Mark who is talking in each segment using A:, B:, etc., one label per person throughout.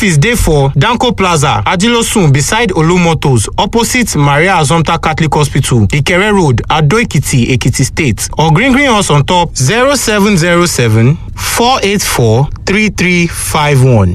A: office dey for Danko Plaza, Ajilosun beside Olumotos, opposite Maria Azomta Catholic Hospital, Ikere Road, Ado Ekiti, Ekiti State. Or green us on top 0707 484 3351.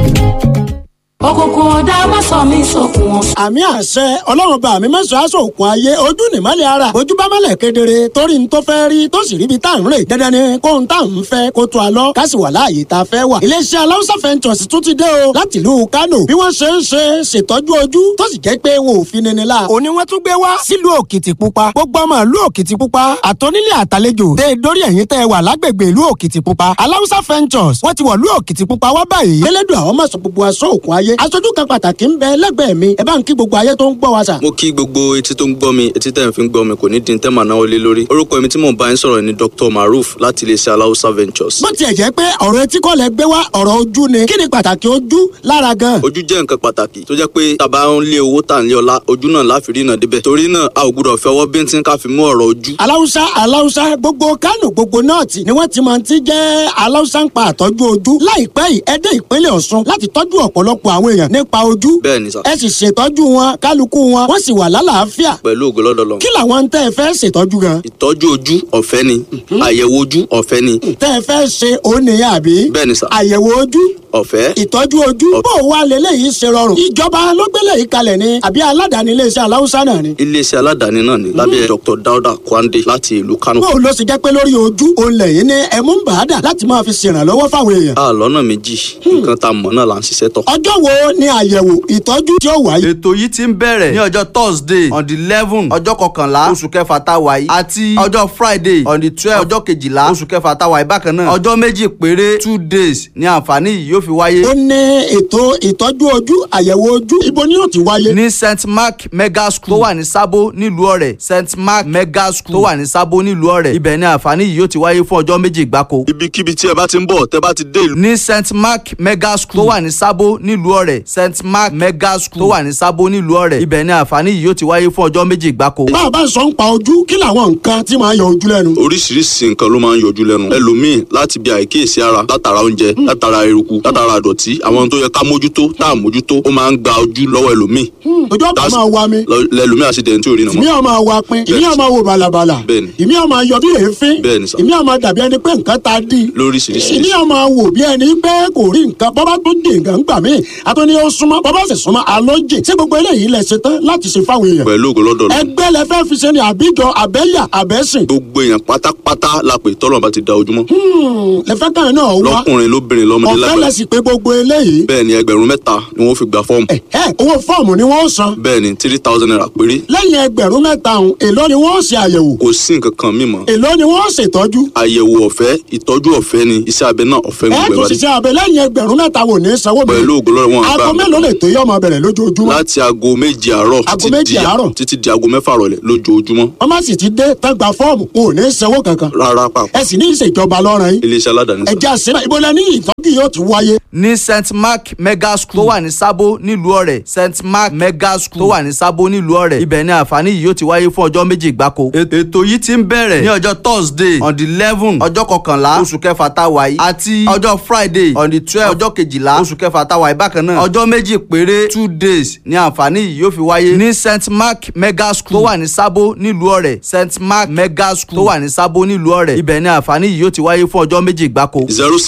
B: Òkùnkùn ọ̀dà má sọ mí sókun.
C: Àmì àṣẹ Ọlọ́run bá mi mẹ́sàn-án sókun ayé ojú nìmọ́lẹ̀ ara ojú bá mọ́lẹ̀ kedere torí n tó fẹ́ rí tó sì ríbi tá à ń rè dandan ni kóhun tá à ń fẹ́ kó tó a lọ ká sì wà láàyè tá a fẹ́ wà. Iléeṣẹ́ Aláùsá Ventures tún ti dé o láti ìlú Kánò bí wọ́n ṣe ń ṣètọ́jú ojú tó sì jẹ́ pé wọn ò fi nini la. Òní wọ́n tún gbé wá sílùú Òkìtìpupa gbogbo ọmọ ìlú Òkìtìpupa àtọ́nílé àtàlejò tẹ́ dórí ẹ̀yìn tẹ́ wà lágbègbè ìlú Òkìtìpupa. Aláùsá Ventures wọ́n ti wọ̀ ìlú Òkìtìpupa wá báyìí. Elédùn àwọn máa sọ gbogbo aṣọ òkun ayé aṣojú kan pàtàkì ń bẹ lẹ́gbẹ̀ẹ́ mi ẹ bá ń kí gbogbo ayé tó ń gbọ́ wa sà.
D: Mo kí gbogbo etí tó ń gbọ́ mi etí tẹ́ ń fi ń gbọ́ mi kò ní dín tẹ́mà náà lé lórí. Orúkọ mi tí mò ń bá yín sọ̀rọ̀ ni Dr. Maruf láti iléeṣẹ́ Aláùsá Ventures.
C: Bó tiẹ̀ jẹ́ pé ọ̀rọ̀ etí kọ́ lẹ gbé wá ọ̀rọ̀ ojú ni kí ni pàtàkì ojú lára gan.
D: Ojú jẹ́ nǹkan pàtàkì tó jẹ́ pé tàbá ń lé owó tà ń lé ọlá ojú náà láfi rí náà débẹ̀. Torí náà a ò gbúdọ̀ fẹ́ ọwọ́ bíntín ká fi mú ọ̀rọ̀ ojú.
C: Aláùsá gbogbo Kánò gbogbo nọ́ọ̀tì ni wọ́n ti máa ti jẹ́ Aláùsá ń pa àtọ́jú ojú. Láìpẹ́ yìí ẹ dé ìpínlẹ̀ Ọ̀ṣun láti tọ́jú ọ̀pọ̀lọpọ̀ àwọn èèyàn nípa ojú.
D: Bẹ́ẹ̀ni sà.
C: Ẹ sì ṣètọ́jú wọn kálukú wọn wọ́n sì wà lálàáfíà.
D: Pẹ̀lú ògo lọ́dọ̀ Ọlọ́run.
C: Kí làwọn tẹ́ ẹ fẹ́ ṣètọ́jú gan?
D: Ìtọ́jú ojú ọ̀fẹ́ ni. Àyẹ̀wò ojú ọ̀fẹ́ ni.
C: Tẹ́ ẹ fẹ́ ṣe òun nìyẹn àbí?
D: Bẹ́ẹ̀ni sà.
C: Àyẹ̀wò ojú
D: ọ̀fẹ́.
C: Ìtọ́jú ojú bó wà lélẹ́yìí ṣe rọrùn. Ìjọba ló gbélé yìí kalẹ̀ ni àbí aládàáni iléeṣẹ́ Aláùsá náà ni.
D: Iléeṣẹ́ aládàáni náà ni lábẹ́ Dr. Dauda Kwande láti ìlú Kánò.
C: Bó ló sì jẹ́ pé lórí ojú òun lẹ́yìn ní ẹ̀mú ń bàádà láti máa fi ṣèrànlọ́wọ́ fáwọn èèyàn.
D: A lọ́nà méjì nǹkan tá a mọ̀ náà là ń ṣiṣẹ́ tọ̀.
C: Ọjọ́ wo ni àyẹ̀wò ìtọ́jú tí ó wáyé?
E: Ètò yìí ti ń bẹ̀rẹ̀ ní ọjọ́ Thursday on the 11 ọjọ́ kọkànlá oṣù kẹfà tá a wà yìí àti ọjọ́ Friday on the 12 ọjọ́ kejìlá oṣù kẹfà tá a wà yìí bákan náà. Ọjọ́ méjì péré 2 days ni àǹfààní yìí yóò fi wáyé.
C: Ó ní ètò ìtọ́jú ojú àyẹ̀wò ojú ibo ni yóò ti wáyé?
E: Ní St. Mark Mega School tó wà ní Sábó nílùú Ọ̀rẹ́. St. Mark Mega School tó wà ní Sábó nílùú Ọ̀rẹ́. Ibẹ̀ ni àǹfààní yìí yóò ti wáyé fún ọjọ́ méjì gbáko.
D: Ibikíbi tí ẹ bá ti ń bọ̀ tẹ́ bá ti dé ìlú.
E: Ní St. Mark Mega School tó wà ní Sábó nílùú Ọ̀rẹ́. St. Mark Mega School tó wà ní Sábó nílùú Ọ̀rẹ́. Ibẹ̀ ni àǹfààní yìí yóò ti wáyé fún ọjọ́ méjì gbáko.
C: Bá a bá sọ ń pa ojú kí làwọn nǹkan tí máa ń yọ ojú lẹ́nu?
D: Oríṣiríṣi nǹkan ló máa ń yọjú lẹ́nu. Ẹlòmíì láti bí àìkíyèsí ara látara oúnjẹ látara eruku látara àdọ̀tí àwọn tó yẹ ká mójútó tá à mójútó ó máa ń gba ojú lọ́wọ́ ẹlòmíì.
C: Ojú ọ̀pá máa wa mi.
D: Lẹ́lòmíì àṣìdẹ̀ tí ò rí nà mọ́.
C: Ìmí á máa wa pin, ìmí á máa wo bàlàbàlà.
D: Bẹ́ẹ̀ni.
C: Ìmí á máa yọ bí èéfín.
D: Bẹ́ẹ̀ni sà.
C: Ìmí á máa dàbí ẹni pé nǹkan ta dí.
D: Lóríṣiríṣi.
C: Ìmí á máa wò bí ẹni pé kò rí nǹkan bọ́bá tó dé nǹkan gbà mí. Àtọ́ ni ó súnmọ́ bọ́bá sì súnmọ́ alójì. Ṣé gbogbo eléyìí lẹ ṣe tán láti ṣe fáwọn èèyàn?
D: Pẹ̀lú ògo lọ́dọ̀ Ọlọ́run.
C: Ẹgbẹ́ lẹ fẹ́ fi ṣe ni àbíjọ àbẹ́yà àbẹ́sìn.
D: Gbogbo èèyàn pátápátá la pè tọ́lọ̀ bá ti da ojúmọ́.
C: Lẹ́fẹ́ kan náà wá.
D: Lọ́kùnrin lóbìnrin lọ́mọdé lágbàá.
C: Ọ̀fẹ́ lẹ sì pé gbogbo eléyìí.
D: Bẹ́ẹ̀ni 3,000 ni wọ́n fi gba fọ́ọ̀mù.
C: Owó fọ́ọ̀mù ni wọ́n san.
D: Bẹ́ẹ̀ni 3,000 naira péré.
C: Lẹ́yìn 3,000 ọ̀hún èló ni wọ́n ṣe àyẹ̀wò?
D: Kò sí nǹkan kan mímọ́.
C: Èló ni wọ́n ṣètọ́jú?
D: Àyẹ̀wò ọ̀fẹ́ ìtọ́jú ọ̀fẹ́ ni iṣẹ́ abẹ náà ọ̀fẹ́
C: Ẹ tún ṣiṣẹ́ abẹ lẹ́yìn 3,000 wò ní sanwó mi.
D: Pẹ̀lú ògo lọ́rọ̀ wọn àgbà.
C: Aago mélòó lè tó yọ ọmọ bẹ̀rẹ̀ lójoojúmọ́?
D: Láti aago 7 àárọ̀ títí di aago 6 ìrọ̀lẹ́ lójoojúmọ́.
C: Wọ́n má sì ti dé tán gba fọ́ọ̀mù wọn ò ní sanwó kankan.
D: Rárá pàpọ̀.
C: Ẹ sì ní ìṣèjọba lọ́rùn yín.
D: Iléeṣẹ́ aládàáni sọ.
C: Ẹja síbẹ̀ ibo lẹ ní ìtọ́jú yóò ti wáyé?
E: Ní St. Mark Mega School tó wà ní Sábó nílùú Ọ̀rẹ́. St. Mark Mega School tó wà ní Sábó nílùú Ọ̀rẹ́. Ibẹ̀ ni àǹfààní yìí yóò ti wáyé fún ọjọ́ méjì gbáko. Ètò yìí ti ń bẹ̀rẹ̀ ní ọjọ́ Thursday on the 11 ọjọ́ kọkànlá oṣù kẹfà tá a wà yìí àti ọjọ́ Friday on the 12 ọjọ́ kejìlá oṣù kẹfà tá a wà yìí bákan náà. Ọjọ́ méjì péré 2 days ni àǹfààní yìí yóò fi wáyé ní St. Mark Mega School tó wà ní Sábó nílùú Ọ̀rẹ́. St. Mark Mega School tó wà ní Sábó nílùú Ọ̀rẹ́. Ibẹ̀ ni àǹfààní yìí yóò ti wáyé fún ọjọ́ méjì gbáko.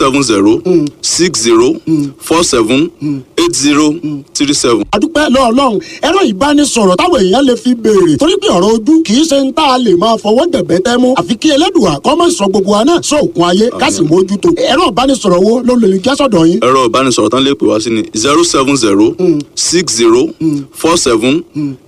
D: 070 60 47 8037.
C: Adúpẹ́ lọ́ọ̀lọ́run ẹ̀rọ ìbánisọ̀rọ̀ táwọn èèyàn lè fi béèrè torí pé ọ̀rọ̀ ojú kì í ṣe ń tá a lè máa fọwọ́ dẹ̀bẹ́ tẹ́ mú àfi kí Ẹlẹ́dùà kó má sọ gbogbo wa náà sóòkun ayé ká sì mójútó. Ẹ̀rọ ìbánisọ̀rọ̀ wo ló lè jẹ́ sọ́dọ̀ yín?
D: Ẹ̀rọ ìbánisọ̀rọ̀ tán lè pè wá sí ni 070 60 47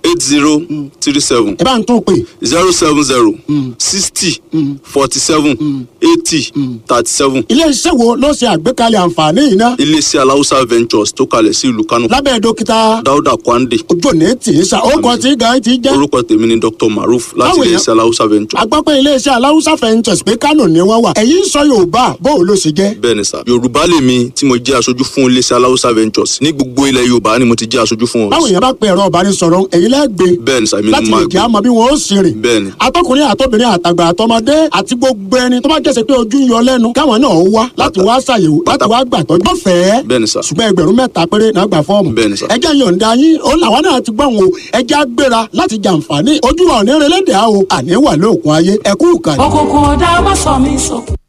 D: 8037.
C: Ẹ bá ń tún pè.
D: 070 60 47 80 37.
C: Ilé iṣẹ́ wo ló ṣe àgbékalẹ̀ àǹfààní yìí ná?
D: Iléeṣẹ́ Aláùsá Ventures tó kalẹ̀ kalẹ̀ sí ìlú Kánò.
C: lábẹ́ dókítà
D: Dáúdà Kwande.
C: ojú òní tì í sa ó kọ tí gan ti jẹ́.
D: orúkọ tèmi ni Dr. Maruf láti iléeṣẹ́ Aláùsá Venture.
C: agbápẹ́ iléeṣẹ́ Aláùsá Ventures pé Kánò ni wọ́n wà. ẹ̀yin ń sọ Yorùbá bóun ló ṣe jẹ́.
D: bẹ́ẹ̀ni sà, Yorùbá lèmi tí mo jẹ́ aṣojú fún iléeṣẹ́ Aláùsá Ventures ní gbogbo ilẹ̀ Yorùbá ni mo ti jẹ́ aṣojú fún wọn.
C: báwo yẹn bá pe ẹ̀rọ ìbánisọ̀rọ̀ èyí lẹ́gbẹ̀ẹ́.
D: bẹ́ẹ̀ni sà, mi ni
C: láti
D: mo máa
C: lè jẹ́
D: gbé.
C: àmọ́ bí wọ́n ó ṣe rìn.
D: bẹ́ẹ̀ni.
C: atọ́kùnrin àtọ́bìnrin àtàgbà àtọmọdé àti gbogbo ẹni tó bá jẹ́sẹ̀ pé ojú ń yọ lẹ́nu káwọn náà wá láti wá ṣàyẹ̀wò láti wá gbàtọ́jú. lọ́fẹ̀ẹ́
D: bẹ́ẹ̀ni sà.
C: ṣùgbọ́n ẹgbẹ̀rún 3 péré náà gbà fọ́ọ̀mù.
D: bẹ́ẹ̀ni sà.
C: ẹjẹ́ yọ̀ǹda yín ó làwọn náà ti gbọ́n o ẹjẹ́ á gbéra láti jàǹfààní ojú wa ò ní relé dè á o àní wà lóòkun ayé ẹ̀kú ìkànnì.
B: òkùnkùn ọ̀dà má sọ mí sókun.